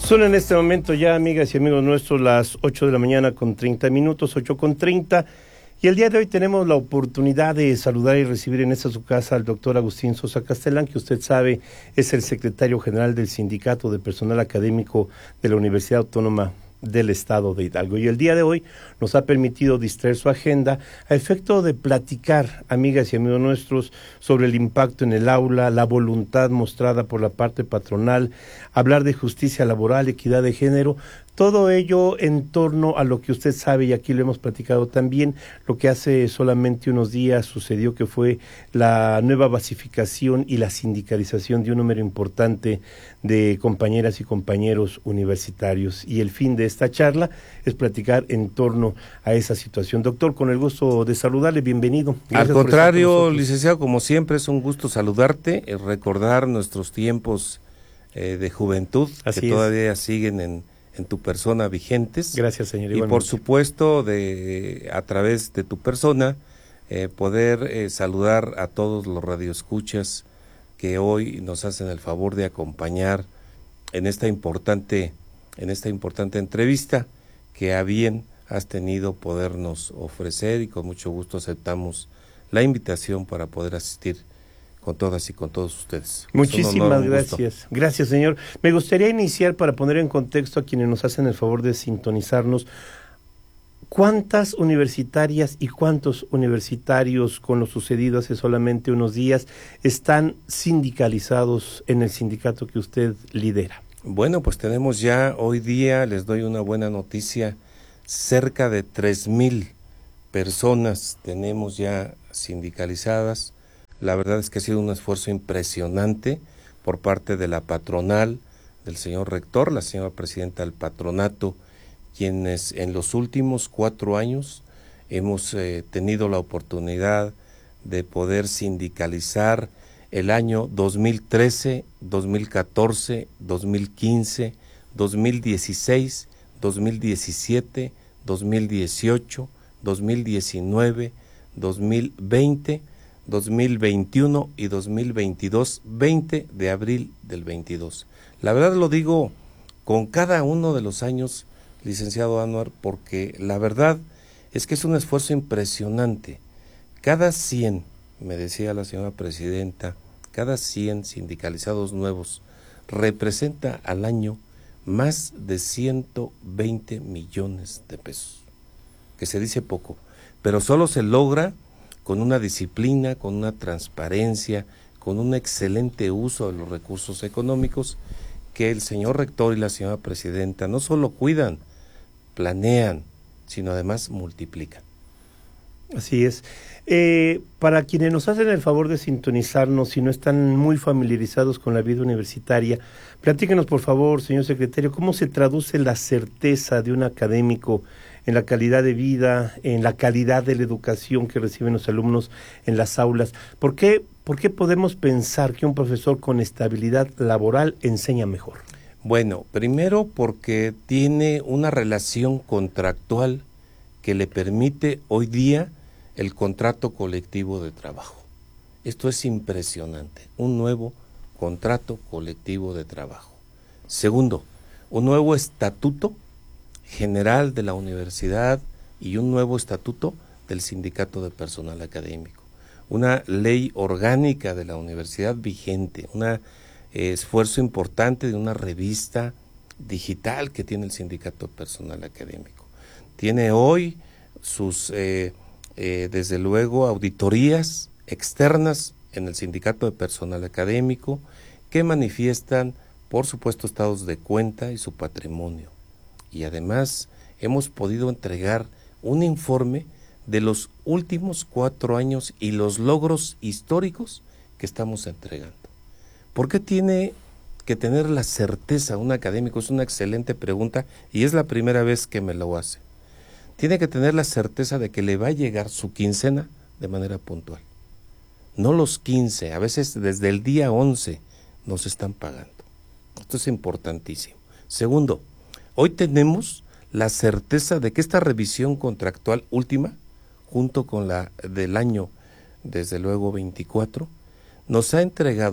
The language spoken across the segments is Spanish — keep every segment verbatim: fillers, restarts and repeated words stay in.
Son en este momento ya, amigas y amigos nuestros, las ocho de la mañana con treinta minutos, ocho con treinta, y el día de hoy tenemos la oportunidad de saludar y recibir en esta su casa al doctor Agustín Sosa Castellán, que usted sabe es el secretario general del Sindicato de Personal Académico de la Universidad Autónoma del Estado de Hidalgo. Y el día de hoy nos ha permitido distraer su agenda a efecto de platicar, amigas y amigos nuestros, sobre el impacto en el aula, la voluntad mostrada por la parte patronal, hablar de justicia laboral, equidad de género, todo ello en torno a lo que usted sabe, y aquí lo hemos platicado también, lo que hace solamente unos días sucedió, que fue la nueva basificación y la sindicalización de un número importante de compañeras y compañeros universitarios. Y el fin de esta charla es platicar en torno a esa situación. Doctor, con el gusto de saludarle, bienvenido. Gracias. Al contrario, licenciado, como siempre es un gusto saludarte, eh, recordar nuestros tiempos eh, de juventud. Así que es. Todavía siguen en en tu persona vigentes. Gracias, señor. Y igualmente, por supuesto, de a través de tu persona, eh, poder eh, saludar a todos los radioescuchas que hoy nos hacen el favor de acompañar en esta importante, en esta importante entrevista que a bien has tenido podernos ofrecer, y con mucho gusto aceptamos la invitación para poder asistir con todas y con todos ustedes. Muchísimas gracias. Gracias, señor. Me gustaría iniciar, para poner en contexto a quienes nos hacen el favor de sintonizarnos, ¿cuántas universitarias y cuántos universitarios, con lo sucedido hace solamente unos días, están sindicalizados en el sindicato que usted lidera? Bueno, pues tenemos ya hoy día, les doy una buena noticia, cerca de tres mil personas tenemos ya sindicalizadas. La verdad es que ha sido un esfuerzo impresionante por parte de la patronal, del señor rector, la señora presidenta del patronato, quienes en los últimos cuatro años hemos eh, tenido la oportunidad de poder sindicalizar el año dos mil trece, dos mil catorce, dos mil quince, dos mil dieciséis, dos mil diecisiete, dos mil dieciocho, dos mil diecinueve, dos mil veinte, dos mil veintiuno y dos mil veintidós, veinte de abril del veintidós. La verdad lo digo con cada uno de los años, licenciado Anuar, porque la verdad es que es un esfuerzo impresionante. Cada cien, me decía la señora presidenta, cada cien sindicalizados nuevos representa al año más de ciento veinte millones de pesos, que se dice poco, pero solo se logra con una disciplina, con una transparencia, con un excelente uso de los recursos económicos que el señor rector y la señora presidenta no solo cuidan, planean, sino además multiplican. Así es. Eh, para quienes nos hacen el favor de sintonizarnos y no están muy familiarizados con la vida universitaria, platíquenos por favor, señor secretario, cómo se traduce la certeza de un académico en la calidad de vida, en la calidad de la educación que reciben los alumnos en las aulas. ¿Por qué, por qué podemos pensar que un profesor con estabilidad laboral enseña mejor? Bueno, primero porque tiene una relación contractual que le permite hoy día el contrato colectivo de trabajo. Esto es impresionante, un nuevo contrato colectivo de trabajo. Segundo, un nuevo estatuto general de la universidad y un nuevo estatuto del sindicato de personal académico. Una ley orgánica de la universidad vigente, un eh, esfuerzo importante de una revista digital que tiene el sindicato de personal académico. Tiene hoy sus, eh, eh, desde luego, auditorías externas en el sindicato de personal académico que manifiestan, por supuesto, estados de cuenta y su patrimonio. Y además hemos podido entregar un informe de los últimos cuatro años y los logros históricos que estamos entregando. ¿Por qué tiene que tener la certeza un académico? Es una excelente pregunta y es la primera vez que me lo hace. Tiene que tener la certeza de que le va a llegar su quincena de manera puntual. No los quince, a veces desde el día once nos están pagando. Esto es importantísimo. Segundo, hoy tenemos la certeza de que esta revisión contractual última, junto con la del año, desde luego veinticuatro, nos ha entregado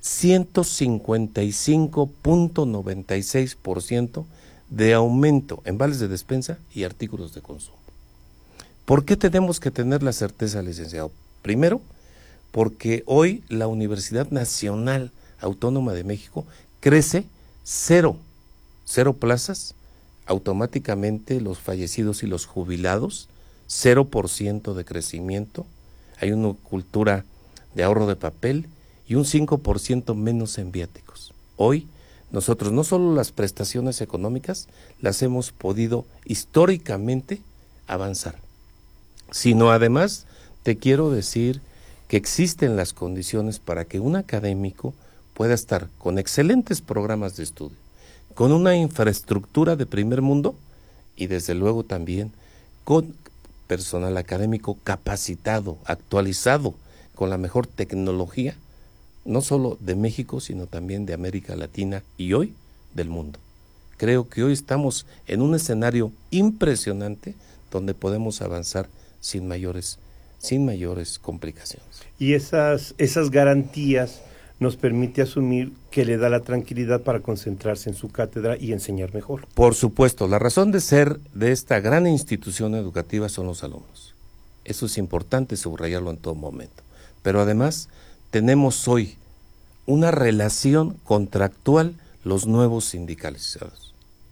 ciento cincuenta y cinco punto noventa y seis por ciento de aumento en vales de despensa y artículos de consumo. ¿Por qué tenemos que tener la certeza, licenciado? Primero, porque hoy la Universidad Nacional Autónoma de México crece cero, cero plazas, automáticamente los fallecidos y los jubilados, cero por ciento de crecimiento, hay una cultura de ahorro de papel y un cinco por ciento menos en viáticos. Hoy nosotros no solo las prestaciones económicas las hemos podido históricamente avanzar, sino además te quiero decir que existen las condiciones para que un académico pueda estar con excelentes programas de estudio, con una infraestructura de primer mundo y desde luego también con personal académico capacitado, actualizado, con la mejor tecnología, no solo de México, sino también de América Latina y hoy del mundo. Creo que hoy estamos en un escenario impresionante donde podemos avanzar sin mayores, sin mayores complicaciones. Y esas, esas garantías nos permite asumir que le da la tranquilidad para concentrarse en su cátedra y enseñar mejor. Por supuesto, la razón de ser de esta gran institución educativa son los alumnos. Eso es importante subrayarlo en todo momento. Pero además tenemos hoy una relación contractual los nuevos sindicalizados,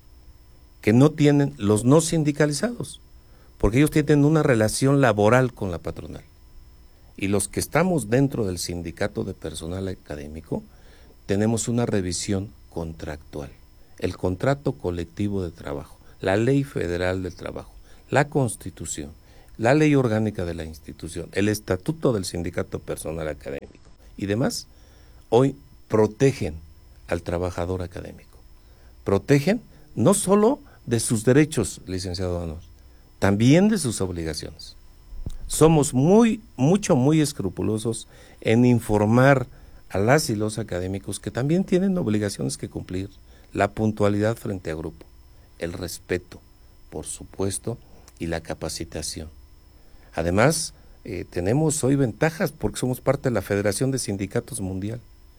que no tienen los no sindicalizados, porque ellos tienen una relación laboral con la patronal. Y los que estamos dentro del sindicato de personal académico tenemos una revisión contractual, el contrato colectivo de trabajo, la ley federal del trabajo, la constitución, la ley orgánica de la institución, el estatuto del sindicato personal académico y demás, hoy protegen al trabajador académico. Protegen no solo de sus derechos, licenciado Anor, también de sus obligaciones. Somos muy, mucho, muy escrupulosos en informar a las y los académicos que también tienen obligaciones que cumplir, la puntualidad frente a grupo, el respeto, por supuesto, y la capacitación. Además, eh, tenemos hoy ventajas porque somos parte de la Federación de Sindicatos Mundial.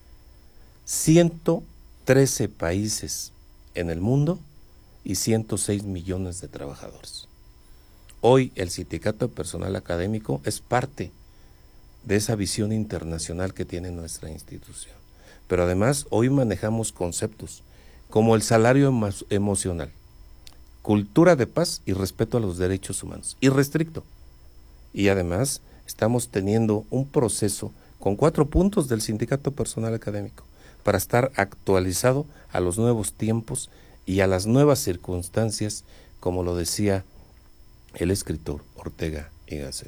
ciento trece países en el mundo y ciento seis millones de trabajadores. Hoy el sindicato de personal académico es parte de esa visión internacional que tiene nuestra institución. Pero además hoy manejamos conceptos como el salario emo- emocional, cultura de paz y respeto a los derechos humanos, irrestricto. Y además estamos teniendo un proceso con cuatro puntos del sindicato personal académico para estar actualizado a los nuevos tiempos y a las nuevas circunstancias, como lo decía el escritor Ortega y Gasset.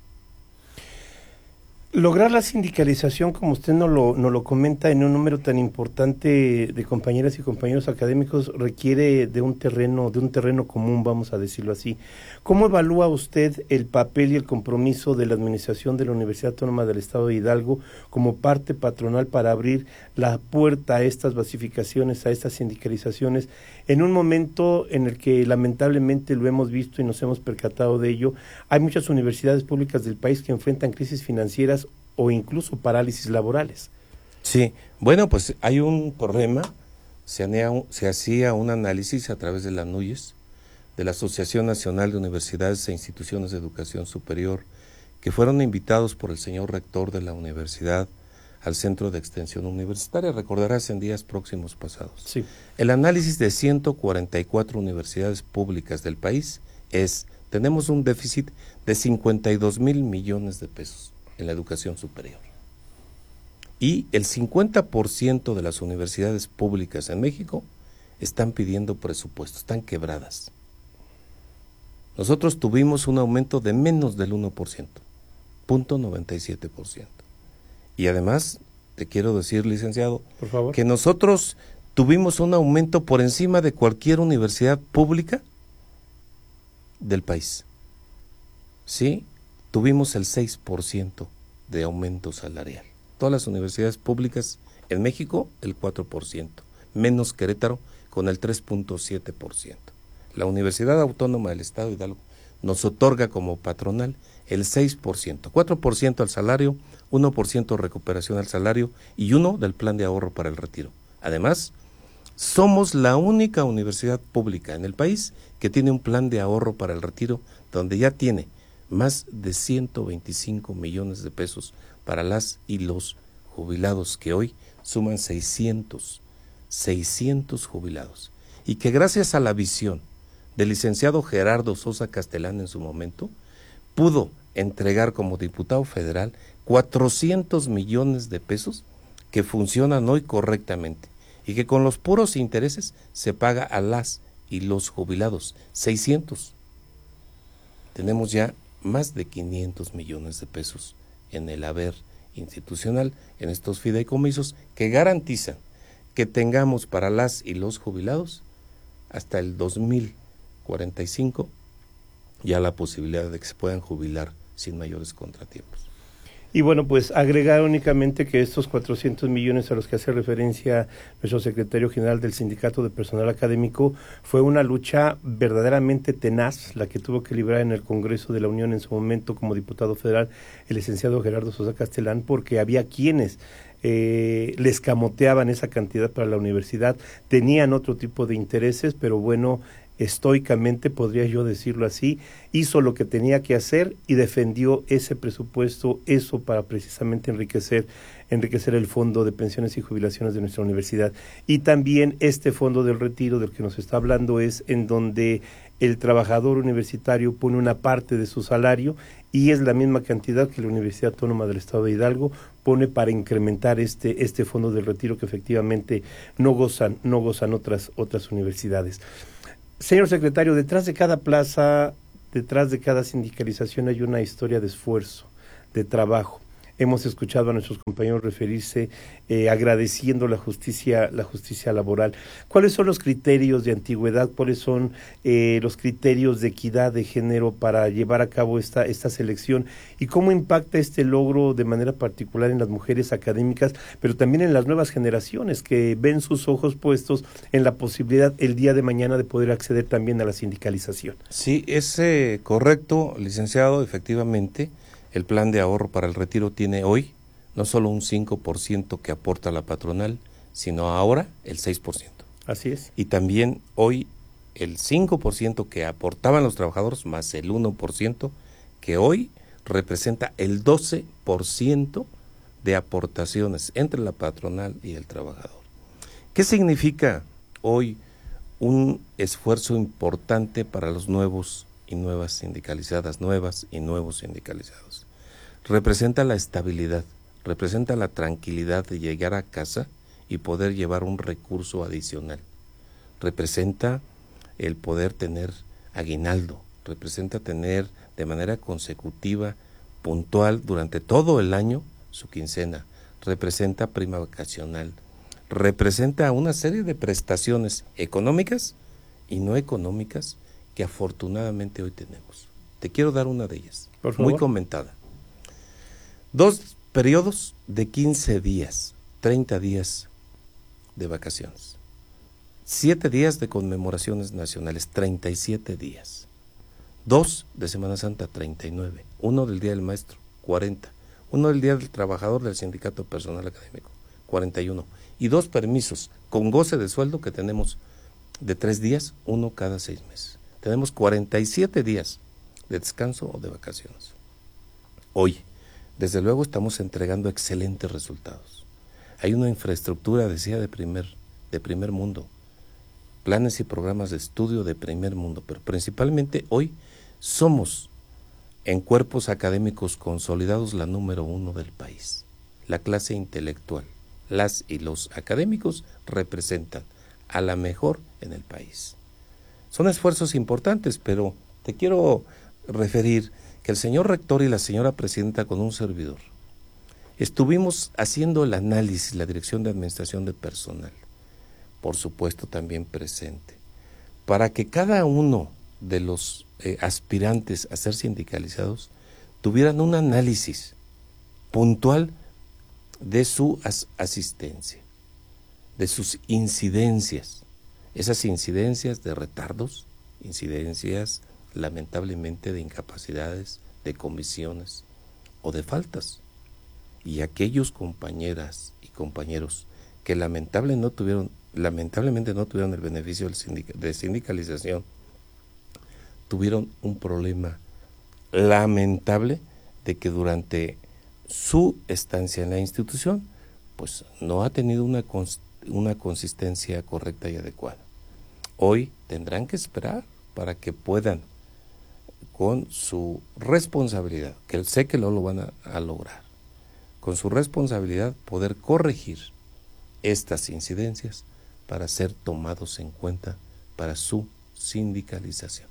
Lograr la sindicalización, como usted nos lo, nos lo comenta, en un número tan importante de compañeras y compañeros académicos, requiere de un terreno, de un terreno común, vamos a decirlo así. ¿Cómo evalúa usted el papel y el compromiso de la administración de la Universidad Autónoma del Estado de Hidalgo como parte patronal para abrir la puerta a estas basificaciones, a estas sindicalizaciones, en un momento en el que lamentablemente lo hemos visto y nos hemos percatado de ello? Hay muchas universidades públicas del país que enfrentan crisis financieras o incluso parálisis laborales. Sí, bueno, pues hay un problema, se, anea, se hacía un análisis a través de la NUYES, de la Asociación Nacional de Universidades e Instituciones de Educación Superior, que fueron invitados por el señor rector de la universidad al Centro de Extensión Universitaria, recordarás en días próximos pasados. Sí. El análisis de ciento cuarenta y cuatro universidades públicas del país es, tenemos un déficit de cincuenta y dos mil millones de pesos en la educación superior. Y el cincuenta por ciento de las universidades públicas en México están pidiendo presupuesto, están quebradas. Nosotros tuvimos un aumento de menos del uno por ciento, punto noventa y siete por ciento. Y además, te quiero decir, licenciado, por favor, que nosotros tuvimos un aumento por encima de cualquier universidad pública del país. ¿Sí? Tuvimos el seis por ciento de aumento salarial. Todas las universidades públicas en México, el cuatro por ciento, menos Querétaro con el tres punto siete por ciento. La Universidad Autónoma del Estado de Hidalgo nos otorga como patronal el seis por ciento, cuatro por ciento al salario, uno por ciento recuperación al salario y uno del plan de ahorro para el retiro. Además, somos la única universidad pública en el país que tiene un plan de ahorro para el retiro donde ya tiene más de ciento veinticinco millones de pesos para las y los jubilados, que hoy suman seiscientos, seiscientos jubilados, y que gracias a la visión del licenciado Gerardo Sosa Castellán en su momento, pudo entregar como diputado federal cuatrocientos millones de pesos que funcionan hoy correctamente y que con los puros intereses se paga a las y los jubilados, seiscientos. Tenemos ya más de quinientos millones de pesos en el haber institucional, en estos fideicomisos que garantizan que tengamos para las y los jubilados hasta el dos mil cuarenta y cinco ya la posibilidad de que se puedan jubilar sin mayores contratiempos. Y bueno, pues agregar únicamente que estos cuatrocientos millones a los que hace referencia nuestro secretario general del Sindicato de Personal Académico fue una lucha verdaderamente tenaz, la que tuvo que librar en el Congreso de la Unión en su momento como diputado federal el licenciado Gerardo Sosa Castellán, porque había quienes eh, les camoteaban esa cantidad para la universidad, tenían otro tipo de intereses, pero bueno, estoicamente, podría yo decirlo así, hizo lo que tenía que hacer y defendió ese presupuesto, eso para precisamente enriquecer, enriquecer el fondo de pensiones y jubilaciones de nuestra universidad. Y también este fondo del retiro del que nos está hablando es en donde el trabajador universitario pone una parte de su salario y es la misma cantidad que la Universidad Autónoma del Estado de Hidalgo pone para incrementar este, este fondo del retiro que efectivamente no gozan, no gozan otras, otras universidades. Señor secretario, detrás de cada plaza, detrás de cada sindicalización hay una historia de esfuerzo, de trabajo. Hemos escuchado a nuestros compañeros referirse eh, agradeciendo la justicia, la justicia laboral. ¿Cuáles son los criterios de antigüedad? ¿Cuáles son eh, los criterios de equidad de género para llevar a cabo esta, esta selección? ¿Y cómo impacta este logro de manera particular en las mujeres académicas, pero también en las nuevas generaciones que ven sus ojos puestos en la posibilidad el día de mañana de poder acceder también a la sindicalización? Sí, es eh, correcto, licenciado, efectivamente. El plan de ahorro para el retiro tiene hoy no solo un cinco por ciento que aporta la patronal, sino ahora el seis por ciento. Así es. Y también hoy el cinco por ciento que aportaban los trabajadores más el uno por ciento que hoy representa el doce por ciento de aportaciones entre la patronal y el trabajador. ¿Qué significa hoy un esfuerzo importante para los nuevos y nuevas sindicalizadas, nuevas y nuevos sindicalizados? Representa la estabilidad, representa la tranquilidad de llegar a casa y poder llevar un recurso adicional. Representa el poder tener aguinaldo, representa tener de manera consecutiva, puntual, durante todo el año, su quincena. Representa prima vacacional, representa una serie de prestaciones económicas y no económicas que afortunadamente hoy tenemos. Te quiero dar una de ellas, por favor. Muy comentada. Dos periodos de quince días, treinta días de vacaciones, siete días de conmemoraciones nacionales, treinta y siete días, dos de Semana Santa, treinta y nueve, uno del Día del Maestro, cuarenta, uno del Día del Trabajador del Sindicato Personal Académico, cuarenta y uno, y dos permisos con goce de sueldo que tenemos de tres días, uno cada seis meses. Tenemos cuarenta y siete días de descanso o de vacaciones. Hoy, desde luego, estamos entregando excelentes resultados. Hay una infraestructura, decía, de primer, de primer mundo, planes y programas de estudio de primer mundo, pero principalmente hoy somos, en cuerpos académicos consolidados, la número uno del país. La clase intelectual, las y los académicos representan a la mejor en el país. Son esfuerzos importantes, pero te quiero referir que el señor rector y la señora presidenta con un servidor estuvimos haciendo el análisis, la dirección de administración de personal, por supuesto también presente, para que cada uno de los eh, aspirantes a ser sindicalizados tuvieran un análisis puntual de su as- asistencia, de sus incidencias, esas incidencias de retardos, incidencias lamentablemente, de incapacidades, de comisiones o de faltas. Y aquellos compañeras y compañeros que lamentable no tuvieron, lamentablemente no tuvieron el beneficio del sindic- de sindicalización, tuvieron un problema lamentable de que durante su estancia en la institución, pues no ha tenido una, cons- una consistencia correcta y adecuada. Hoy tendrán que esperar para que puedan, con su responsabilidad, que sé que no lo van a, a lograr, con su responsabilidad poder corregir estas incidencias para ser tomados en cuenta para su sindicalización.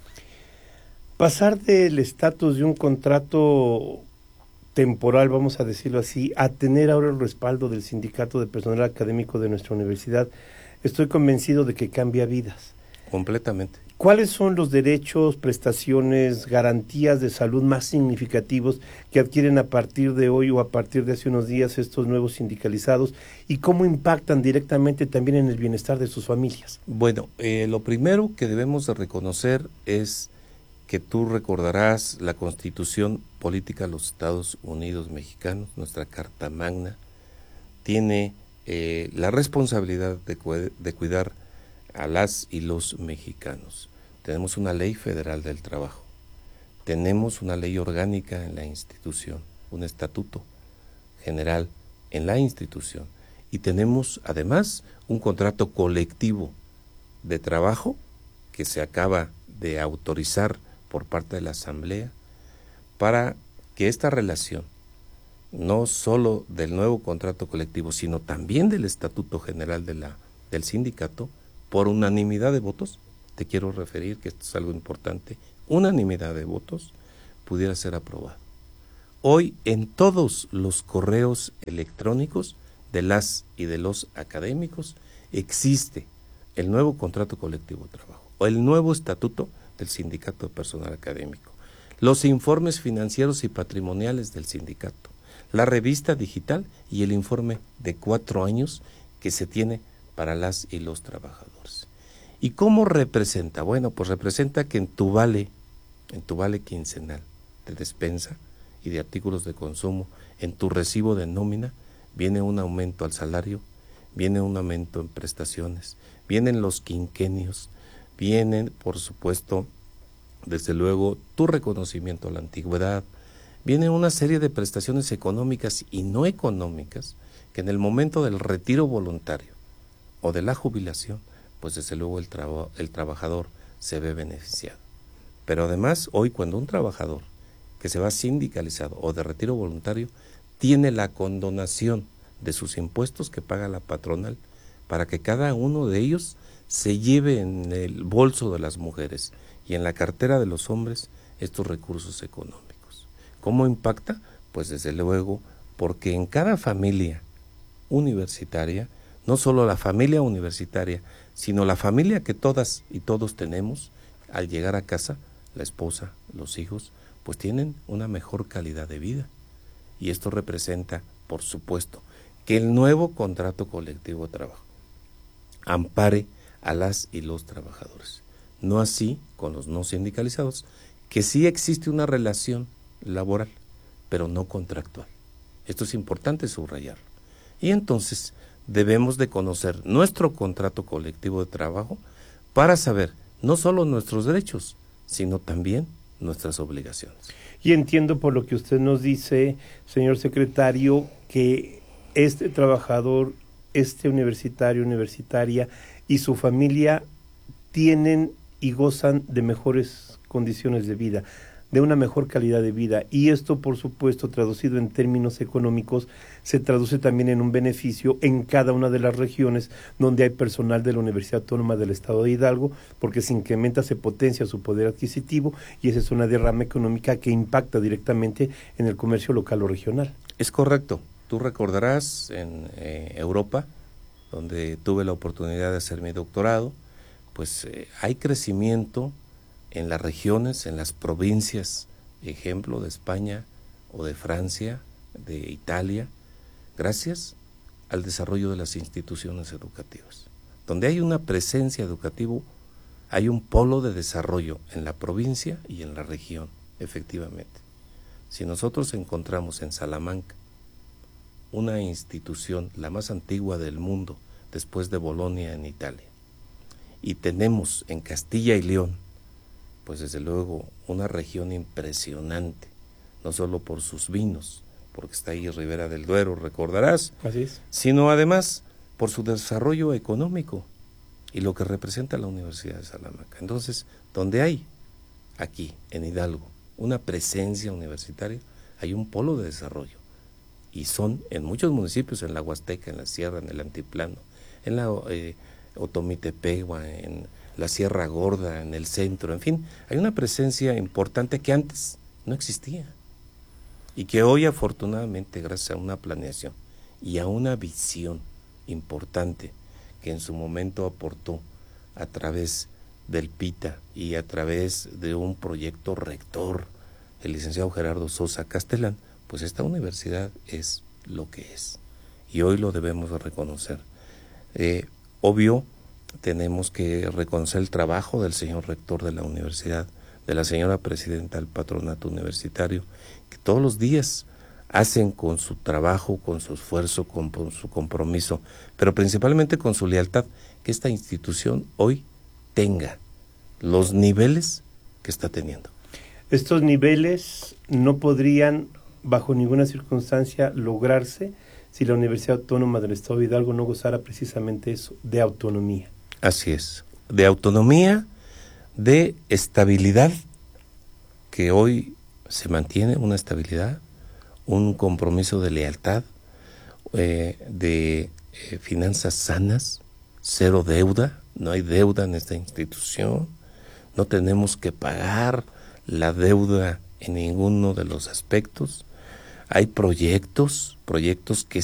Pasar del estatus de un contrato temporal, vamos a decirlo así, a tener ahora el respaldo del sindicato de personal académico de nuestra universidad, estoy convencido de que cambia vidas. Completamente. ¿Cuáles son los derechos, prestaciones, garantías de salud más significativos que adquieren a partir de hoy o a partir de hace unos días estos nuevos sindicalizados y cómo impactan directamente también en el bienestar de sus familias? Bueno, eh, lo primero que debemos de reconocer es que tú recordarás la Constitución Política de los Estados Unidos Mexicanos, nuestra Carta Magna, tiene eh, la responsabilidad de, cu- de cuidar a las y los mexicanos. Tenemos una ley federal del trabajo, tenemos una ley orgánica en la institución, un estatuto general en la institución y tenemos además un contrato colectivo de trabajo que se acaba de autorizar por parte de la Asamblea para que esta relación, no solo del nuevo contrato colectivo, sino también del Estatuto General de la, del sindicato, por unanimidad de votos, te quiero referir que esto es algo importante, unanimidad de votos, pudiera ser aprobado. Hoy en todos los correos electrónicos de las y de los académicos existe el nuevo contrato colectivo de trabajo o el nuevo estatuto del sindicato de personal académico, los informes financieros y patrimoniales del sindicato, la revista digital y el informe de cuatro años que se tiene para las y los trabajadores. ¿Y cómo representa? Bueno, pues representa que en tu vale, en tu vale quincenal de despensa y de artículos de consumo, en tu recibo de nómina, viene un aumento al salario, viene un aumento en prestaciones, vienen los quinquenios, vienen, por supuesto, desde luego, tu reconocimiento a la antigüedad, viene una serie de prestaciones económicas y no económicas que en el momento del retiro voluntario o de la jubilación, pues desde luego el, traba, el trabajador se ve beneficiado. Pero además, hoy cuando un trabajador que se va sindicalizado o de retiro voluntario, tiene la condonación de sus impuestos que paga la patronal para que cada uno de ellos se lleve en el bolso de las mujeres y en la cartera de los hombres estos recursos económicos. ¿Cómo impacta? Pues desde luego porque en cada familia universitaria, no solo la familia universitaria, sino la familia que todas y todos tenemos, al llegar a casa, la esposa, los hijos, pues tienen una mejor calidad de vida. Y esto representa, por supuesto, que el nuevo contrato colectivo de trabajo ampare a las y los trabajadores. No así con los no sindicalizados, que sí existe una relación laboral, pero no contractual. Esto es importante subrayarlo. Y entonces debemos de conocer nuestro contrato colectivo de trabajo para saber no solo nuestros derechos, sino también nuestras obligaciones. Y entiendo por lo que usted nos dice, señor secretario, que este trabajador, este universitario, universitaria y su familia tienen y gozan de mejores condiciones de vida, de una mejor calidad de vida. Y esto, por supuesto, traducido en términos económicos, se traduce también en un beneficio en cada una de las regiones donde hay personal de la Universidad Autónoma del Estado de Hidalgo, porque se incrementa, se potencia su poder adquisitivo y esa es una derrama económica que impacta directamente en el comercio local o regional. Es correcto. Tú recordarás en eh, Europa, donde tuve la oportunidad de hacer mi doctorado, pues eh, hay crecimiento en las regiones, en las provincias, ejemplo de España o de Francia, de Italia, gracias al desarrollo de las instituciones educativas, donde hay una presencia educativa hay un polo de desarrollo en la provincia y en la región, efectivamente. Si nosotros encontramos en Salamanca una institución, la más antigua del mundo, después de Bolonia en Italia, y tenemos en Castilla y León, pues desde luego una región impresionante, no solo por sus vinos, porque está ahí Ribera del Duero, recordarás, Así es. Sino además por su desarrollo económico y lo que representa la Universidad de Salamanca. Entonces, donde hay aquí, en Hidalgo, una presencia universitaria, hay un polo de desarrollo. Y son en muchos municipios, en la Huasteca, en la Sierra, en el Altiplano, en la eh, Otomitepegua, en la Sierra Gorda, en el centro, en fin, hay una presencia importante que antes no existía. Y que hoy, afortunadamente, gracias a una planeación y a una visión importante que en su momento aportó a través del PITA y a través de un proyecto rector, el licenciado Gerardo Sosa Castellán, pues esta universidad es lo que es. Y hoy lo debemos de reconocer. Eh, obvio, tenemos que reconocer el trabajo del señor rector de la universidad, de la señora presidenta del patronato universitario, que todos los días hacen con su trabajo, con su esfuerzo, con, con su compromiso, pero principalmente con su lealtad, que esta institución hoy tenga los niveles que está teniendo. Estos niveles no podrían, bajo ninguna circunstancia, lograrse si la Universidad Autónoma del Estado de Hidalgo no gozara precisamente eso, de autonomía. Así es, de autonomía, de estabilidad, que hoy se mantiene una estabilidad, un compromiso de lealtad, eh, de eh, finanzas sanas, cero deuda, no hay deuda en esta institución, no tenemos que pagar la deuda en ninguno de los aspectos. Hay proyectos, proyectos que